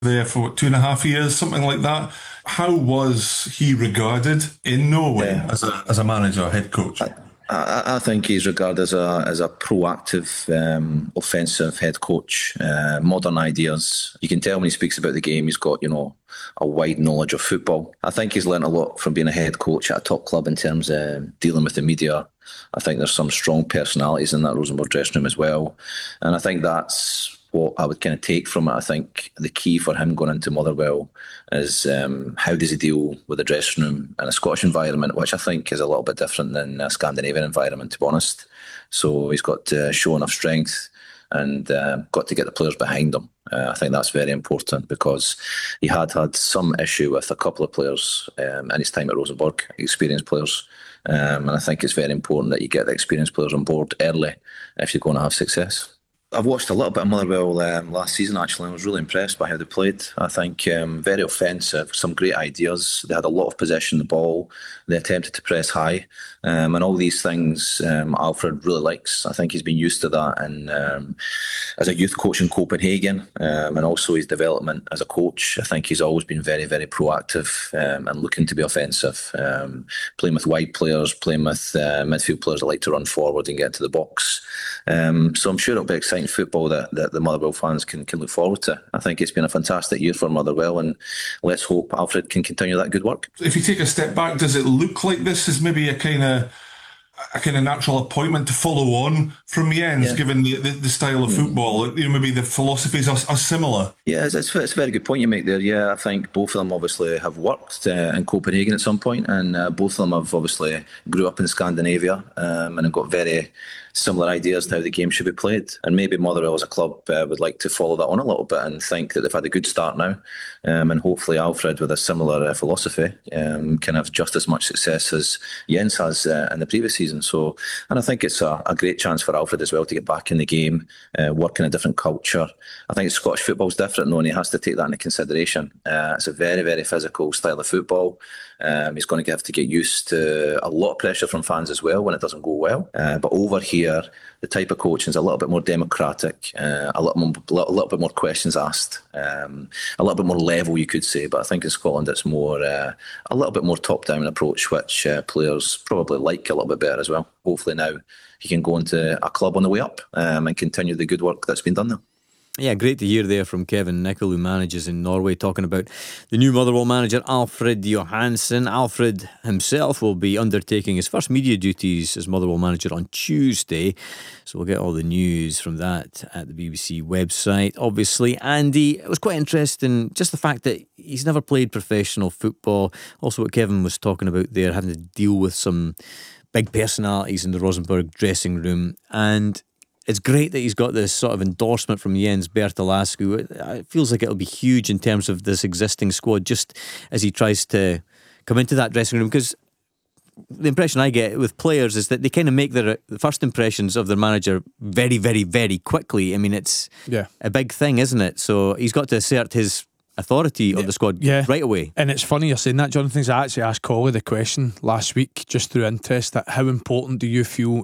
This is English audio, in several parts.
there for what, 2.5 years, something like that. How was he regarded in Norway Yeah. as a manager, head coach? I think he's regarded as a proactive, offensive head coach. Modern ideas. You can tell when he speaks about the game, he's got a wide knowledge of football. I think he's learnt a lot from being a head coach at a top club in terms of dealing with the media. I think there's some strong personalities in that Rosenborg dressing room as well, and I think that's what I would kind of take from it. I think the key for him going into Motherwell is how does he deal with the dressing room in a Scottish environment, which I think is a little bit different than a Scandinavian environment, to be honest. So he's got to show enough strength and got to get the players behind him. I think that's very important because he had some issue with a couple of players in his time at Rosenborg, experienced players. And I think it's very important that you get the experienced players on board early if you're going to have success. I've watched a little bit of Motherwell last season actually. I was really impressed by how they played. I think very offensive, some great ideas. They had a lot of possession of the ball. They attempted to press high, and all these things Alfred really likes. I think he's been used to that, and as a youth coach in Copenhagen, and also his development as a coach, I think he's always been very, very proactive and looking to be offensive, playing with wide players, playing with midfield players that like to run forward and get to the box. So I'm sure it'll be exciting football that the Motherwell fans can look forward to. I think it's been a fantastic year for Motherwell, and let's hope Alfred can continue that good work. If you take a step back, does it look like this is maybe a kind of natural appointment to follow on from Jens, Yeah. given the style of football? Maybe the philosophies are similar. Yeah, it's a very good point you make there. Yeah, I think both of them obviously have worked in Copenhagen at some point, and both of them have obviously grew up in Scandinavia and have got very similar ideas to how the game should be played. And maybe Motherwell as a club would like to follow that on a little bit and think that they've had a good start now. And hopefully Alfred, with a similar philosophy, can have just as much success as Jens has in the previous season. So, and I think it's a great chance for Alfred as well to get back in the game, work in a different culture. I think Scottish football's different though, and he has to take that into consideration. It's a very, very physical style of football. He's going to have to get used to a lot of pressure from fans as well when it doesn't go well. But over here, the type of coaching is a little bit more democratic, a little bit more questions asked, a little bit more level, you could say. But I think in Scotland it's more a little bit more top-down approach, which players probably like a little bit better as well. Hopefully now he can go into a club on the way up and continue the good work that's been done there. Yeah, great to hear there from Kevin Nicol, who manages in Norway, talking about the new Motherwell manager, Alfred Johansson. Alfred himself will be undertaking his first media duties as Motherwell manager on Tuesday, so we'll get all the news from that at the BBC website. Obviously, Andy, it was quite interesting, just the fact that he's never played professional football. Also what Kevin was talking about there, having to deal with some big personalities in the Rosenborg dressing room, and it's great that he's got this sort of endorsement from Jens Bertolascu. It feels like it'll be huge in terms of this existing squad, just as he tries to come into that dressing room, because the impression I get with players is that they kind of make the first impressions of their manager very, very, very quickly. I mean, it's a big thing, isn't it? So he's got to assert his authority on the squad right away. And it's funny you're saying that, Jonathan. I actually asked Collie the question last week, just through interest, that how important do you feel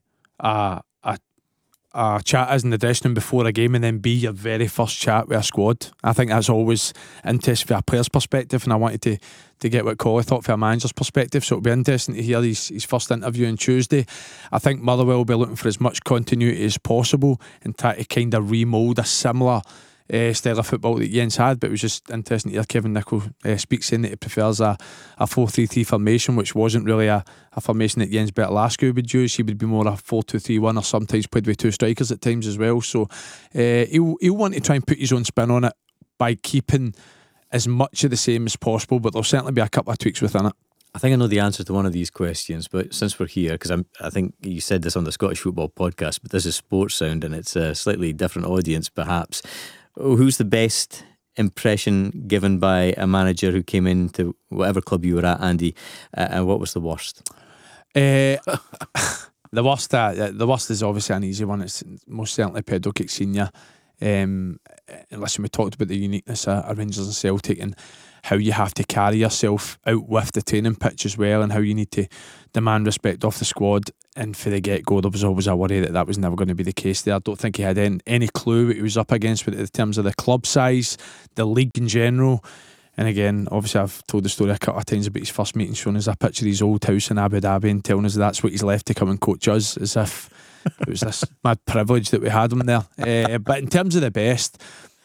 a chat is in the dressing room before a game, and then B, your very first chat with a squad. I think that's always interesting from a player's perspective, and I wanted to get what Collie thought from a manager's perspective, so it'll be interesting to hear his first interview on Tuesday. I think Motherwell will be looking for as much continuity as possible and try to kind of remould a similar style of football that Jens had, but it was just interesting to hear Kevin Nicol speak, saying that he prefers a 4-3-3 formation, which wasn't really a formation that Jens Bertolascu would use. He would be more a 4-2-3-1, or sometimes played with two strikers at times as well. So he'll want to try and put his own spin on it by keeping as much of the same as possible, but there'll certainly be a couple of tweaks within it. I think I know the answer to one of these questions, but since we're here, because I think you said this on the Scottish Football Podcast, but this is Sports Sound and it's a slightly different audience perhaps. Who's the best impression given by a manager who came into whatever club you were at, Andy, and what was the worst? The worst is obviously an easy one. It's most certainly Pedro Caixinha. Listen, we talked about the uniqueness of Rangers and Celtic, and how you have to carry yourself out with the training pitch as well, and how you need to demand respect off the squad. And for the get-go, there was always a worry that was never going to be the case there. I don't think he had any clue what he was up against in terms of the club size, the league in general. And again, obviously I've told the story a couple of times about his first meeting, showing us a picture of his old house in Abu Dhabi and telling us that's what he's left to come and coach us, as if it was this mad privilege that we had him there. But in terms of the best,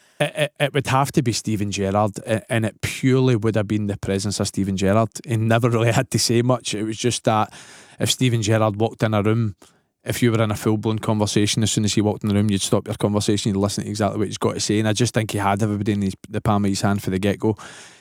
it would have to be Steven Gerrard, and it purely would have been the presence of Steven Gerrard. He never really had to say much. It was just that if Steven Gerrard walked in a room, if you were in a full-blown conversation, as soon as he walked in the room, you'd stop your conversation, you'd listen to exactly what he's got to say. And I just think he had everybody in the palm of his hand for the get-go.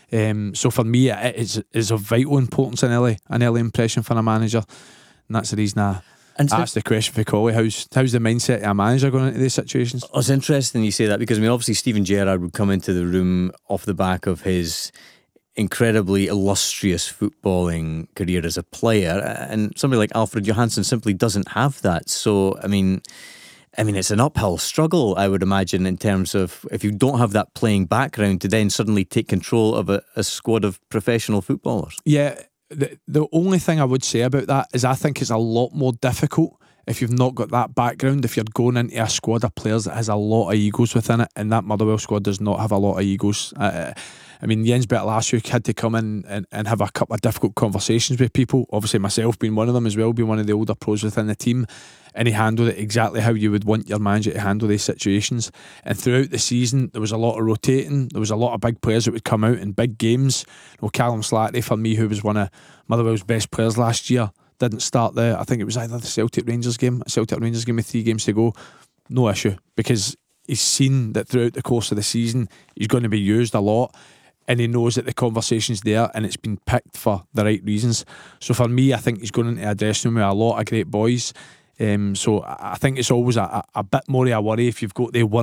So for me, it is of vital importance, an early impression for a manager. And that's the reason I asked the question for Collie. How's the mindset of a manager going into these situations? Oh, it's interesting you say that, because I mean, obviously Steven Gerrard would come into the room off the back of his incredibly illustrious footballing career as a player, and somebody like Alfred Johansson simply doesn't have that. So I mean it's an uphill struggle, I would imagine, in terms of if you don't have that playing background, to then suddenly take control of a squad of professional footballers. Yeah, the only thing I would say about that is I think it's a lot more difficult if you've not got that background, if you're going into a squad of players that has a lot of egos within it, and that Motherwell squad does not have a lot of egos. I mean, Jens Bertolaciuk had to come in and have a couple of difficult conversations with people, obviously myself being one of them as well, being one of the older pros within the team, and he handled it exactly how you would want your manager to handle these situations. And throughout the season, there was a lot of rotating, there was a lot of big players that would come out in big games. Callum Slattery, for me, who was one of Motherwell's best players last year, didn't start I think it was either the Celtic Rangers game with 3 games to go. No issue, because he's seen that throughout the course of the season he's going to be used a lot, and he knows that the conversation's there and it's been picked for the right reasons. So for me, I think he's going into a dressing room with a lot of great boys. So I think it's always a bit more of a worry if you've got the one